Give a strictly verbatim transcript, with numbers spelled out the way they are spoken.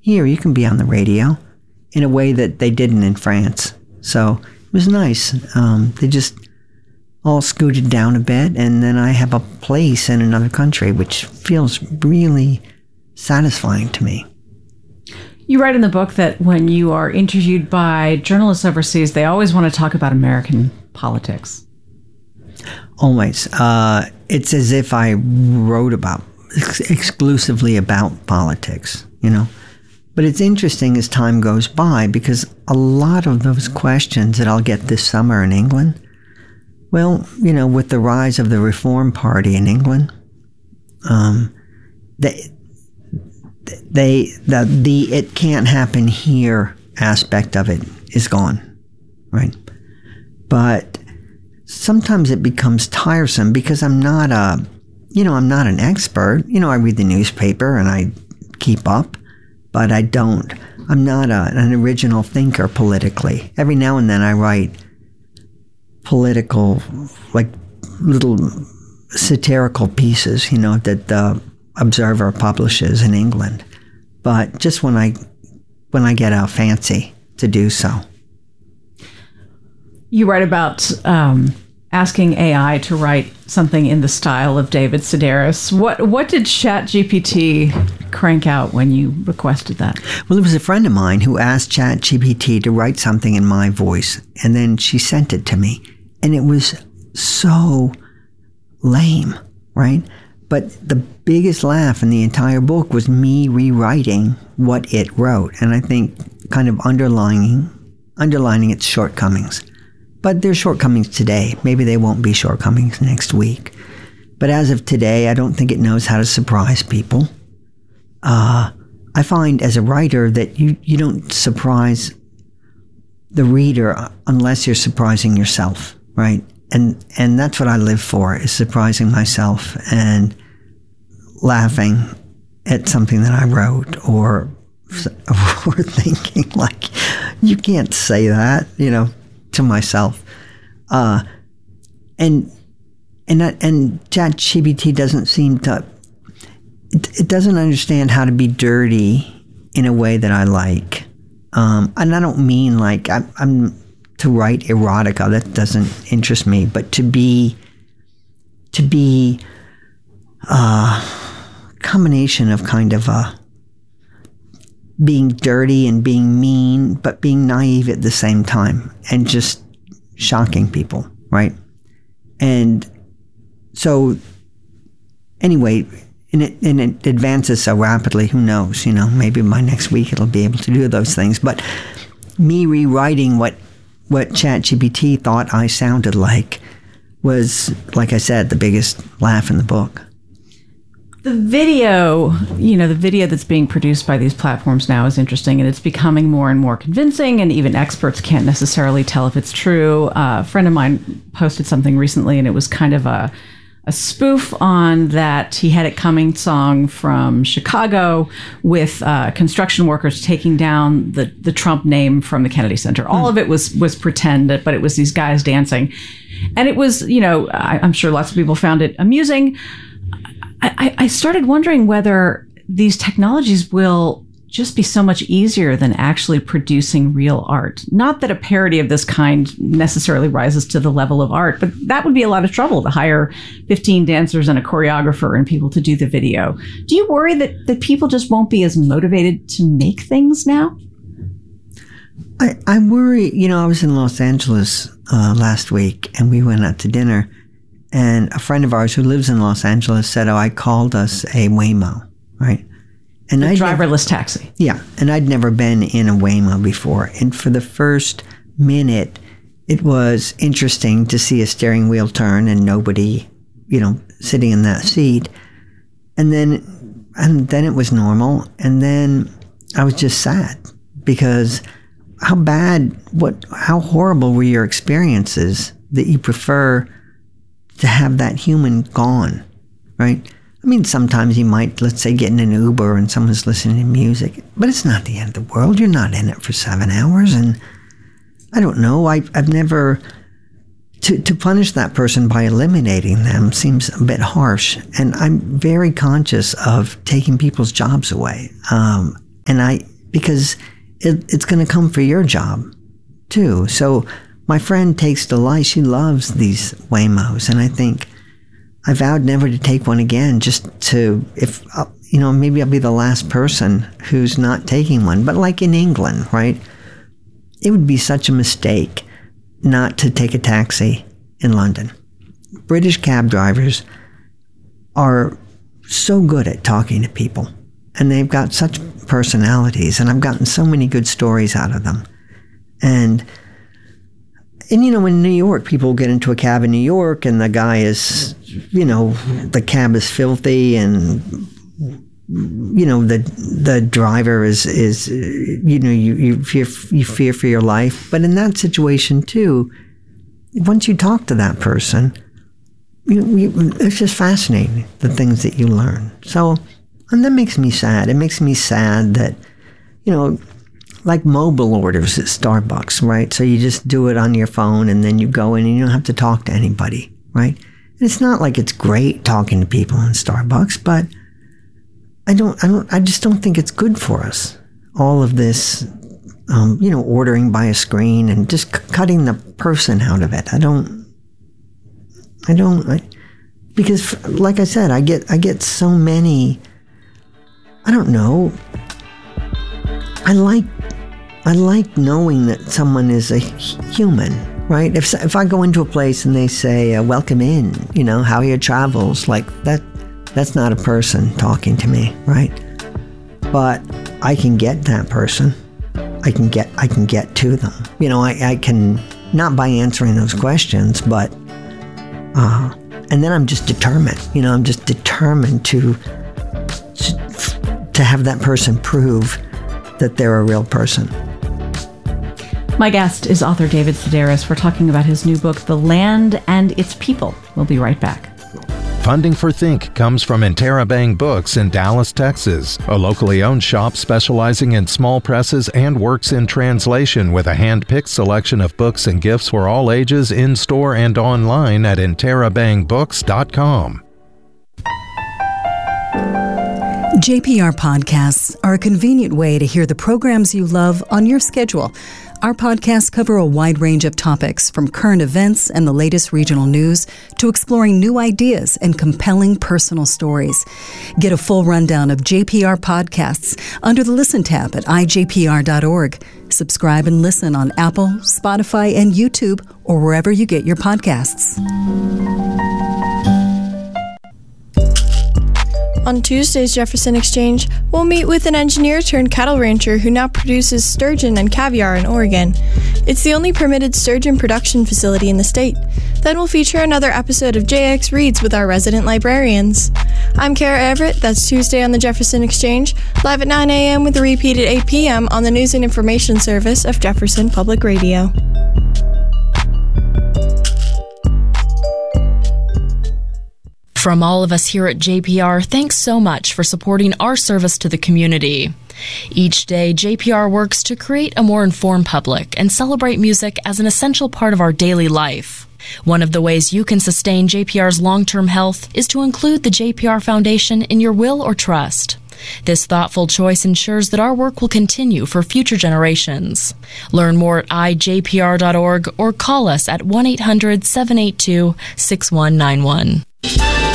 here you can be on the radio in a way that they didn't in France. So it was nice. Um, they just all scooted down a bit, and then I have a place in another country, which feels really satisfying to me. You write in the book that when you are interviewed by journalists overseas, they always want to talk about American politics. Always. Uh, it's as if I wrote about, ex- exclusively about politics, you know. But it's interesting as time goes by, because a lot of those questions that I'll get this summer in England, well, you know, with the rise of the Reform Party in England, um, they... They the the it can't happen here aspect of it is gone, right? But sometimes it becomes tiresome because I'm not a, you know, I'm not an expert. You know, I read the newspaper and I keep up, but I don't. I'm not a, an original thinker politically. Every now and then I write political, like little satirical pieces, you know, that the Observer publishes in England, but just when I when I get a fancy to do so. You write about um, asking A I to write something in the style of David Sedaris. What what did ChatGPT crank out when you requested that? Well, it was a friend of mine who asked ChatGPT to write something in my voice, and then she sent it to me, and it was so lame, right? But the biggest laugh in the entire book was me rewriting what it wrote, and I think kind of underlining underlining its shortcomings. But there's shortcomings today. Maybe they won't be shortcomings next week. But as of today, I don't think it knows how to surprise people. Uh, I find as a writer that you, you don't surprise the reader unless you're surprising yourself, right? And and that's what I live for, is surprising myself and laughing at something that I wrote, or or thinking like, you can't say that, you know, to myself. Uh, and and that, and ChatGPT doesn't seem to, it, it doesn't understand how to be dirty in a way that I like. Um, and I don't mean like I, I'm. to write erotica, that doesn't interest me, but to be to be a combination of kind of a being dirty and being mean, but being naive at the same time, and just shocking people, right? And so anyway, and it, and it advances so rapidly, who knows, you know, maybe by next week it'll be able to do those things. But me rewriting what what ChatGPT thought I sounded like was, like I said, the biggest laugh in the book. The video, you know, the video that's being produced by these platforms now is interesting, and it's becoming more and more convincing, and even experts can't necessarily tell if it's true. Uh, a friend of mine posted something recently, and it was kind of a a spoof on That He Had It Coming song from Chicago, with uh, construction workers taking down the, the Trump name from the Kennedy Center. All mm. of it was was pretend, but it was these guys dancing. And it was, you know, I, I'm sure lots of people found it amusing. I, I started wondering whether these technologies will just be so much easier than actually producing real art. Not that a parody of this kind necessarily rises to the level of art, but that would be a lot of trouble to hire fifteen dancers and a choreographer and people to do the video. Do you worry that, that people just won't be as motivated to make things now? I, I worry, you know, I was in Los Angeles uh, last week, and we went out to dinner, and a friend of ours who lives in Los Angeles said, oh, I called us a Waymo, right? And a I'd driverless never, taxi. Yeah, and I'd never been in a Waymo before. And for the first minute, it was interesting to see a steering wheel turn and nobody, you know, sitting in that seat. And then, and then it was normal. And then I was just sad, because how bad, what, how horrible were your experiences that you prefer to have that human gone, right? I mean, sometimes you might, let's say, get in an Uber and someone's listening to music, but it's not the end of the world. You're not in it for seven hours. And I don't know, I, I've never, to, to punish that person by eliminating them seems a bit harsh. And I'm very conscious of taking people's jobs away. Um, and I, because it, it's going to come for your job too. So my friend takes delight. She loves these Waymos. And I think I vowed never to take one again, just to, if, uh, you know, maybe I'll be the last person who's not taking one. But like in England, right? It would be such a mistake not to take a taxi in London. British cab drivers are so good at talking to people, and they've got such personalities, and I've gotten so many good stories out of them. And, and you know, in New York, people get into a cab in New York, and the guy is, you know, the cab is filthy, and, you know, the the driver is, is you know, you, you, fear, you fear for your life. But in that situation, too, once you talk to that person, you, you, it's just fascinating, the things that you learn. So, and that makes me sad. It makes me sad that, you know, like mobile orders at Starbucks, right? So you just do it on your phone, and then you go in and you don't have to talk to anybody, right? And it's not like it's great talking to people in Starbucks, but I don't, I don't, I just don't think it's good for us. All of this, um, you know, ordering by a screen and just c- cutting the person out of it. I don't, I don't, I, because like I said, I get, I get so many, I don't know. I like, I like knowing that someone is a human, right? If if I go into a place and they say, uh, welcome in, you know, how are your travels? Like that, that's not a person talking to me, right? But I can get that person. I can get, I can get to them. You know, I, I can, not by answering those questions, but, uh, and then I'm just determined, you know, I'm just determined to, to have that person prove that they're a real person. My guest is author David Sedaris. We're talking about his new book, The Land and Its People. We'll be right back. Funding for Think comes from Interabang Books in Dallas, Texas, a locally owned shop specializing in small presses and works in translation, with a hand-picked selection of books and gifts for all ages in-store and online at interabang books dot com. J P R podcasts are a convenient way to hear the programs you love on your schedule. Our podcasts cover a wide range of topics, from current events and the latest regional news to exploring new ideas and compelling personal stories. Get a full rundown of J P R podcasts under the Listen tab at i j p r dot org. Subscribe and listen on Apple, Spotify, and YouTube, or wherever you get your podcasts. On Tuesday's Jefferson Exchange, we'll meet with an engineer turned cattle rancher who now produces sturgeon and caviar in Oregon. It's the only permitted sturgeon production facility in the state. Then we'll feature another episode of J X Reads with our resident librarians. I'm Kara Everett. That's Tuesday on the Jefferson Exchange, live at nine a.m. with a repeat at eight p.m. on the News and Information Service of Jefferson Public Radio. From all of us here at J P R, thanks so much for supporting our service to the community. Each day, J P R works to create a more informed public and celebrate music as an essential part of our daily life. One of the ways you can sustain J P R's long-term health is to include the J P R Foundation in your will or trust. This thoughtful choice ensures that our work will continue for future generations. Learn more at i j p r dot org or call us at one eight hundred seven eight two six one nine one.